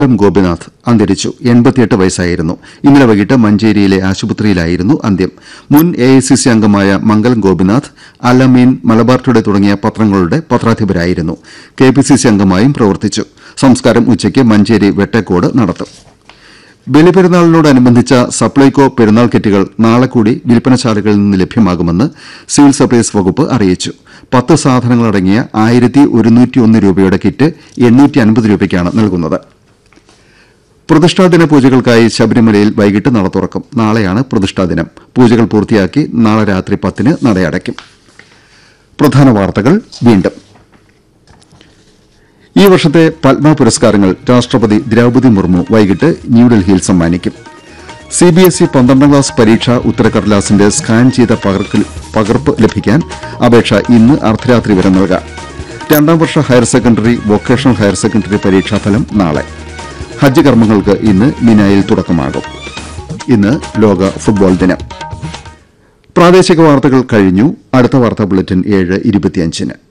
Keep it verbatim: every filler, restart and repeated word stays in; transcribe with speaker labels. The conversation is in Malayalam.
Speaker 1: എം ഗോപിനാഥ് അന്തരിച്ചു. എൺപത്തിയെട്ട് വയസ്സായിരുന്നു. ഇന്നലെ വൈകിട്ട് മഞ്ചേരിയിലെ ആശുപത്രിയിലായിരുന്നു അന്ത്യം. മുൻ എ ഐ സി സി അംഗമായ മംഗലം ഗോപിനാഥ്, അലമീൻ, മലബാർ ടുഡേ തുടങ്ങിയ പത്രങ്ങളുടെ പത്രാധിപരായിരുന്നു. കെ പി സി സി അംഗമായും പ്രവർത്തിച്ചു. സംസ്കാരം ഉച്ചയ്ക്ക് മഞ്ചേരി വെട്ടേക്കോട് നടത്തും. ബലിപെരുന്നാളിനോടനുബന്ധിച്ച സപ്ലൈകോ പെരുന്നാൾ കിറ്റുകൾ നാളെ കൂടി വിൽപ്പനശാലകളിൽ നിന്ന് ലഭ്യമാകുമെന്ന് സിവിൽ സപ്ലൈസ് വകുപ്പ് അറിയിച്ചു. പത്ത് സാധനങ്ങളടങ്ങിയ ആയിരത്തി ഒരുന്നൂറ്റി ഒന്ന് രൂപയുടെ കിറ്റ് എണ്ണൂറ്റി അൻപത് രൂപയ്ക്കാണ് നൽകുന്നത്. പ്രതിഷ്ഠാദിന പൂജകൾക്കായി ശബരിമലയിൽ വൈകിട്ട് നട തുറക്കും. നാളെയാണ് പ്രതിഷ്ഠാദിനം. പൂജകൾ പൂർത്തിയാക്കി നാളെ രാത്രി പത്തിന് നടയടയ്ക്കും. പ്രധാന വാർത്തകൾ വീണ്ടും. ഈ വർഷത്തെ പത്മ പുരസ്കാരങ്ങൾ രാഷ്ട്രപതി ദ്രൌപദി മുർമു വൈകിട്ട് ന്യൂഡൽഹിയിൽ സമ്മാനിക്കും. സിബിഎസ്ഇ പന്ത്രണ്ടാം ക്ലാസ് പരീക്ഷാ ഉത്തരക്കടലാസിന്റെ സ്കാൻ ചെയ്ത പകർപ്പ് ലഭിക്കാൻ അപേക്ഷ ഇന്ന് അർദ്ധരാത്രി വരെ നൽകാം. രണ്ടാം വർഷ higher secondary, vocational higher secondary പരീക്ഷാഫലം നാളെ. ഹജ്ജ് കർമ്മങ്ങൾക്ക് ഇന്ന് മിനായിൽ തുടക്കമാകും. ഇന്ന് ലോക ഫുട്ബോൾ ദിനം. പ്രാദേശിക വാർത്തകൾ കഴിഞ്ഞു. അടുത്ത വാർത്താ ബുള്ളറ്റിൻ ഏഴ് ഇരുപത്തിയഞ്ചിന്.